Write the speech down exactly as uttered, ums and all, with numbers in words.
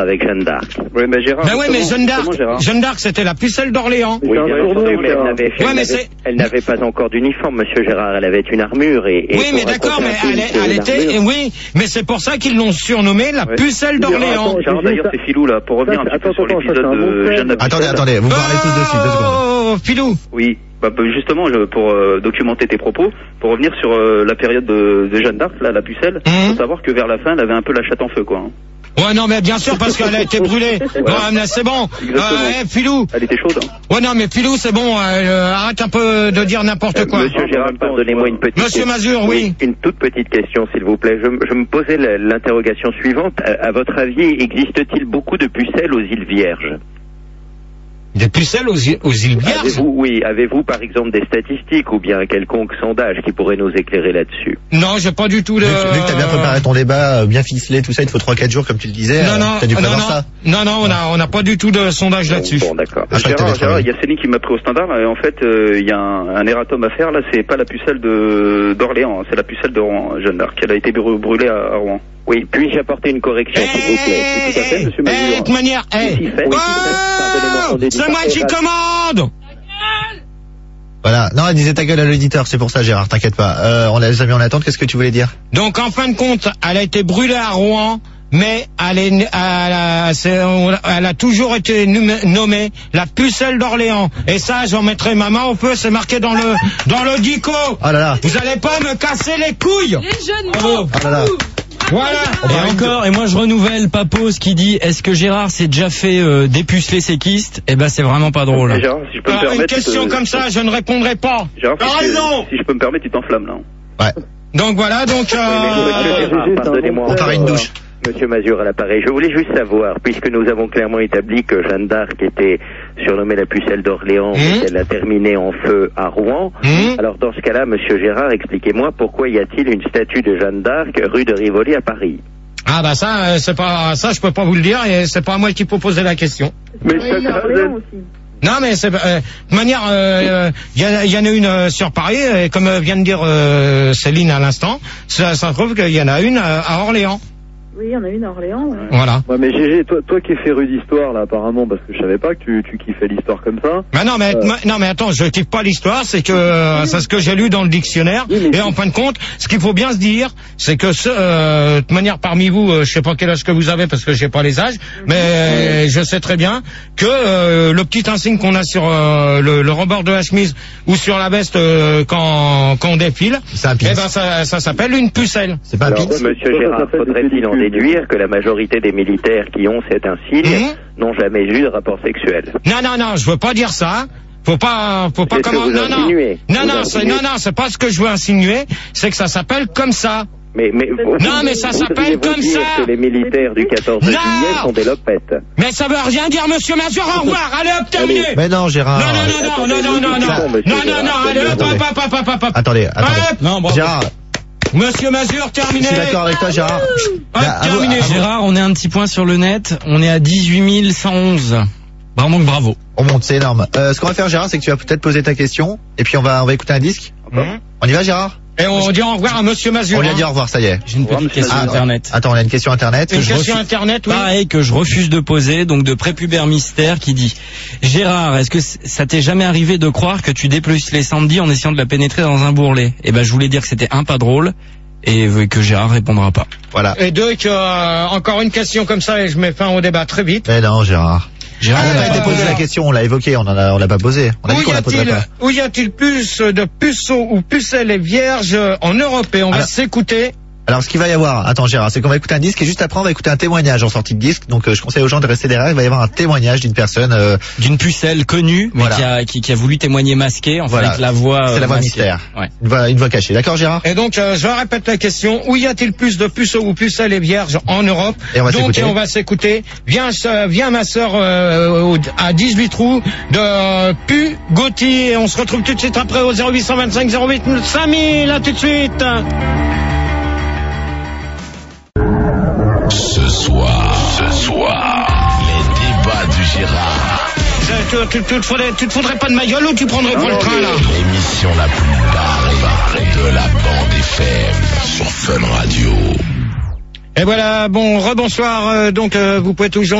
avec Jeanne d'Arc. Oui, mais Gérard. Ben oui, mais Jeanne d'Arc, Jeanne d'Arc, c'était la pucelle d'Orléans. Oui, bien entendu, mais elle n'avait, ouais, elle mais n'avait, c'est... elle n'avait pas encore d'uniforme, monsieur Gérard. Elle avait une armure et. et oui, mais d'accord, mais elle, est, elle était, et oui, mais c'est pour ça qu'ils l'ont surnommée la ouais. pucelle d'Orléans. Gérard, d'ailleurs, c'est Filou là, pour revenir un petit peu sur l'épisode de Jeanne d'Arc. Attendez, attendez, vous parlez tous dessus, deux secondes. Oh, Filou. Oui. Bah, justement, je, pour euh, documenter tes propos, pour revenir sur euh, la période de, de Jeanne d'Arc, là, la pucelle, il mmh. faut savoir que vers la fin, elle avait un peu la chatte en feu, quoi. Hein. Ouais, non, mais bien sûr, parce qu'elle a été brûlée. Ouais. Bon, là, c'est bon. Euh, Filou. Elle était chaude. Hein. Ouais, non, mais Filou, c'est bon. Euh, arrête un peu de dire n'importe euh, quoi. Monsieur Gérard, pardonnez-moi une petite Monsieur Mazur, oui. Une toute petite question, s'il vous plaît. Je, je me posais l'interrogation suivante. À, à votre avis, existe-t-il beaucoup de pucelles aux îles Vierges? Des pucelles aux, aux îles Vierges? Avez-vous, oui, avez-vous par exemple des statistiques ou bien un quelconque sondage qui pourrait nous éclairer là-dessus? Non, j'ai pas du tout le... Vu que, vu que t'as bien préparé ton débat, bien ficelé, tout ça, il te faut trois quatre jours comme tu le disais. Non, non, t'as dû non, non, ça. non, non, on a, on a pas du tout de sondage bon, là-dessus. Bon, d'accord. Ah, Gérard, Gérard, il y a Céline qui m'a pris au standard, et en fait, il euh, y a un, un erratum à faire, là, c'est pas la pucelle de, d'Orléans, c'est la pucelle de Rouen, Jeanne d'Arc. Elle a été brûlée à, à Rouen. Oui, puis-je apporter une correction, s'il vous plaît? Tout à fait, monsieur Mazur. Eh, de manière, eh, c'est moi qui commande! Voilà. Non, elle disait ta gueule à l'auditeur, c'est pour ça, Gérard, t'inquiète pas. Euh, on les a mis en attente, qu'est-ce que tu voulais dire? Donc, en fin de compte, elle a été brûlée à Rouen, mais elle, est, elle, a, elle a toujours été nommée la pucelle d'Orléans. Et ça, j'en mettrai ma main au feu, c'est marqué dans le, dans le dico. Oh là là. Vous allez pas me casser les couilles. Les jeunes mots. Oh là là. Voilà. Et encore, et moi je renouvelle Papos qui dit, est-ce que Gérard s'est déjà fait euh, dépuceler ses kystes? Eh ben c'est vraiment pas drôle. Gérard, si je peux Alors, me permettre, une question te... comme ça, je ne répondrai pas. Gérard, T'as si, raison. Si je peux me permettre, tu t'enflammes là. Ouais. Donc voilà, donc... Euh... Oui, mais, pardonnez-moi. On part une douche. Monsieur Mazur à l'appareil, je voulais juste savoir, puisque nous avons clairement établi que Jeanne d'Arc était surnommée la pucelle d'Orléans, mmh. et qu'elle a terminé en feu à Rouen, mmh. alors dans ce cas-là, monsieur Gérard, expliquez-moi pourquoi y a-t-il une statue de Jeanne d'Arc rue de Rivoli à Paris? Ah bah ça, euh, c'est pas ça, je peux pas vous le dire, et c'est pas moi qui peux poser la question. Mais oui, ça aussi. Non, mais c'est euh, de manière, il euh, y, y en a une euh, sur Paris, et comme euh, vient de dire euh, Céline à l'instant, ça, ça prouve qu'il y en a une euh, à Orléans. Oui, il y en a une à Orléans. Ouais. Voilà. Ouais, mais Gégé, toi, toi qui es féru d'histoire là, apparemment, parce que je savais pas que tu, tu kiffais l'histoire comme ça. Bah non, mais euh... non, mais attends, je kiffe pas l'histoire, c'est que euh, c'est ce que j'ai lu dans le dictionnaire. Oui, et en fin de compte, ce qu'il faut bien se dire, c'est que ce, euh, de manière parmi vous, euh, je sais pas quel âge que vous avez parce que j'ai pas les âges, mais euh, je sais très bien que euh, le petit insigne qu'on a sur euh, le, le rebord de la chemise ou sur la veste euh, quand quand on défile, eh ben ça, ça s'appelle une pucelle. C'est pas un Alors, pince. monsieur Gérard, faudrait-il en déduire que la majorité des militaires qui ont cet insigne mmh. n'ont jamais eu de rapport sexuel? Non, non, non, je veux pas dire ça. Faut pas, faut pas comment. Non, non, non, non, c'est, non, non, c'est pas ce que je veux insinuer. C'est que ça s'appelle comme ça. Mais, mais, vous, non, mais ça s'appelle comme ça. Que les militaires du quatorze juillet sont des lopettes. Mais ça veut rien dire, monsieur Mazur. Au revoir. Allez, hop, terminé. Mais non, Gérard. Non, non, non, non, non, non, non, non, non, non, non, allez, hop, hop, hop, hop, hop, hop. Attendez, attendez. Non, bon. Gérard. Monsieur Mazur, terminé. Je suis d'accord avec toi, Gérard. Ah, terminé. À Gérard, on est un petit point sur le net. On est à dix-huit mille cent onze. Vraiment bravo. On monte, c'est énorme. Euh, ce qu'on va faire, Gérard, c'est que tu vas peut-être poser ta question. Et puis on va, on va écouter un disque. Mmh. On y va, Gérard? Et on dit au revoir à monsieur Mazur. On lui a dit au revoir, ça y est. J'ai une petite question ah, internet. Attends, on a une question internet. Une question internet, oui. Pareil, que je refuse de poser, donc de prépubère mystère qui dit: Gérard, est-ce que ça t'est jamais arrivé de croire que tu dépecelais Sandy en essayant de la pénétrer dans un bourrelet? Eh ben, je voulais dire que c'était un pas drôle. Et que Gérard répondra pas. Voilà. Et deux, que, euh, encore une question comme ça et je mets fin au débat très vite. Mais non, Gérard. Gérard, euh, on a été posé la question, on l'a évoqué, on en a, on l'a pas posé. On a dit qu'on la poserait pas. Où y a-t-il plus de puceaux ou pucelles vierges en Europe? Et on Alors, va s'écouter. Alors, ce qu'il va y avoir, attends Gérard, c'est qu'on va écouter un disque et juste après on va écouter un témoignage en sortie de disque. Donc, euh, je conseille aux gens de rester derrière. Il va y avoir un témoignage d'une personne, euh, d'une pucelle connue, mais voilà. qui, a, qui, qui a voulu témoigner masqué, en fait, voilà. avec la voix. C'est euh, la voix masquée. Mystère. Ouais. Une voix, une voix cachée. D'accord, Gérard? Et donc, euh, je répète la question. Où y a-t-il plus de puceaux ou pucelles et vierges en Europe? Et on va donc, et on va s'écouter. Viens, euh, viens ma sœur euh, à dix-huit trous de euh, Pu Gauthier. Et on se retrouve tout de suite après au zéro huit cent vingt-cinq zéro huit cinq mille. À tout de suite. Ce soir, ce soir, les débats du Gérard. Tu, tu, tu, te faudrais, tu te faudrais pas de ma gueule ou tu prendrais non, pas le train là? L'émission la plus barrée de la bande F M sur Fun Radio. Et voilà, bon, rebonsoir, euh, donc euh, vous pouvez toujours